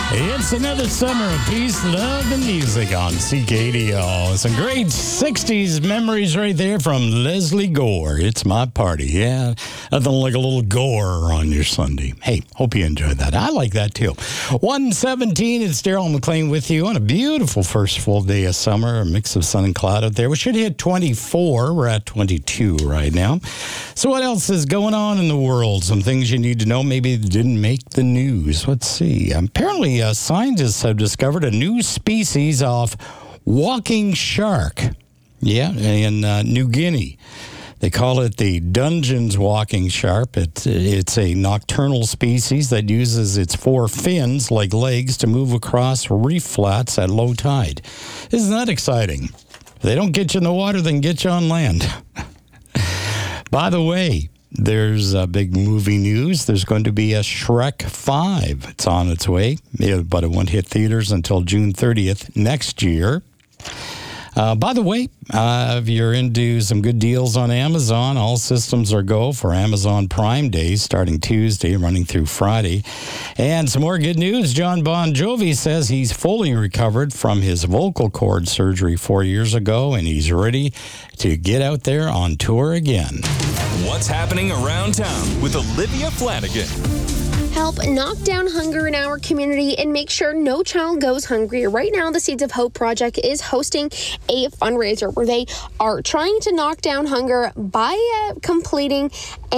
It's another summer of peace, love, and music on CKDO. Some great 60s memories right there from Leslie Gore. It's my party. Yeah, nothing like a little gore on your Sunday. Hey, hope you enjoyed that. I like that too. 1:17, it's Daryl McLean with you on a beautiful first full day of summer. A mix of sun and cloud out there. We should hit 24. We're at 22 right now. So what else is going on in the world? Some things you need to know maybe didn't make the news. Let's see. Apparently, scientists have discovered a new species of walking shark. Yeah, in New Guinea. They call it the Dungeness walking shark. It's a nocturnal species that uses its four fins, like legs, to move across reef flats at low tide. Isn't that exciting? If they don't get you in the water, they can get you on land. By the way, there's big movie news. There's going to be a Shrek 5. It's on its way, but it won't hit theaters until June 30th next year. By the way, if you're into some good deals on Amazon, all systems are go for Amazon Prime Day starting Tuesday, running through Friday. And some more good news. John Bon Jovi says he's fully recovered from his vocal cord surgery 4 years ago, and he's ready to get out there on tour again. What's happening around town with Olivia Flanagan? Help knock down hunger in our community and make sure no child goes hungry. Right now, the Seeds of Hope Project is hosting a fundraiser where they are trying to knock down hunger by completing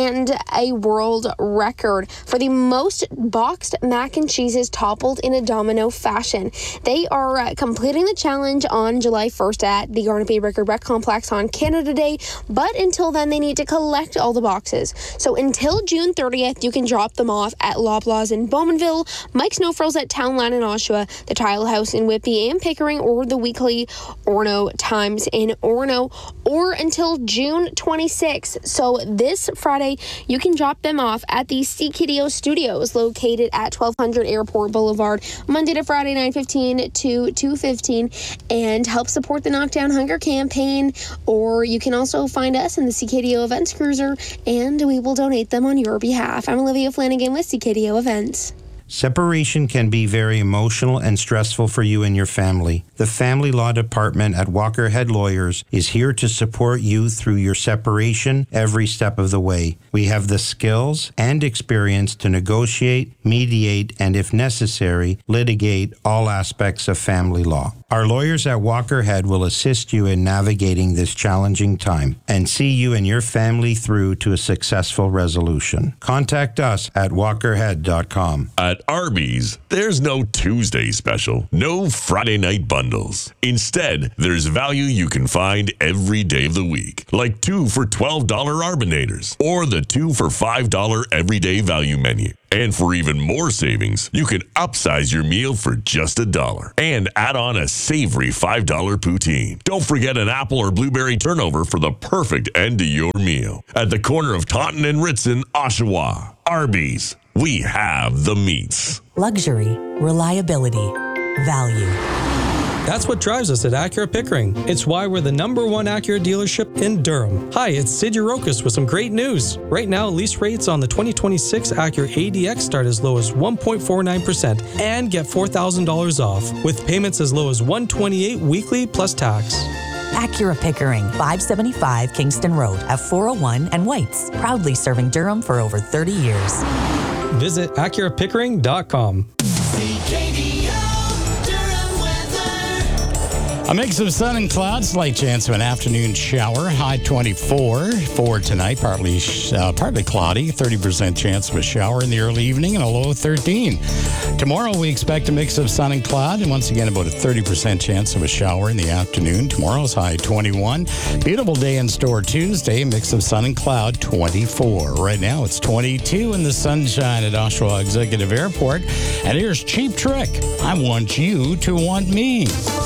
a world record for the most boxed mac and cheeses toppled in a domino fashion. They are completing the challenge on July 1st at the Garnet Bay Record Rec Complex on Canada Day, but until then, they need to collect all the boxes. So until June 30th, you can drop them off at Loblaws in Bowmanville, Mike's No Frills at Townland in Oshawa, the Tile House in Whitby and Pickering, or the weekly Orno Times in Orno, or until June 26th. So this Friday, you can drop them off at the CKDO Studios located at 1200 Airport Boulevard, Monday to Friday, 9:15 to 2:15, and help support the Knockdown Hunger campaign. Or you can also find us in the CKDO Events Cruiser, and we will donate them on your behalf. I'm Olivia Flanagan with CKDO Events. Separation can be very emotional and stressful for you and your family. The Family Law Department at Walker Head Lawyers is here to support you through your separation every step of the way. We have the skills and experience to negotiate, mediate, and if necessary, litigate all aspects of family law. Our lawyers at Walker Head will assist you in navigating this challenging time and see you and your family through to a successful resolution. Contact us at walkerhead.com. At Arby's, there's no Tuesday special, no Friday night bundles. Instead, there's value you can find every day of the week, like 2 for $12 Arbinators or the 2 for $5 everyday value menu. And for even more savings, you can upsize your meal for just $1 and add on a savory $5 poutine. Don't forget an apple or blueberry turnover for the perfect end to your meal. At the corner of Taunton and Ritson, Oshawa, Arby's, we have the meats. Luxury, reliability, value. That's what drives us at Acura Pickering. It's why we're the #1 Acura dealership in Durham. Hi, it's Sid Urokis with some great news. Right now, lease rates on the 2026 Acura ADX start as low as 1.49% and get $4,000 off, with payments as low as $128 weekly plus tax. Acura Pickering, 575 Kingston Road at 401 and Whites. Proudly serving Durham for over 30 years. Visit AcuraPickering.com. A mix of sun and clouds, slight chance of an afternoon shower, high 24 for tonight, partly cloudy, 30% chance of a shower in the early evening, and a low of 13. Tomorrow we expect a mix of sun and cloud, and once again about a 30% chance of a shower in the afternoon. Tomorrow's high 21. Beautiful day in store Tuesday, mix of sun and cloud, 24. Right now it's 22 in the sunshine at Oshawa Executive Airport. And here's Cheap Trick. I want you to want me.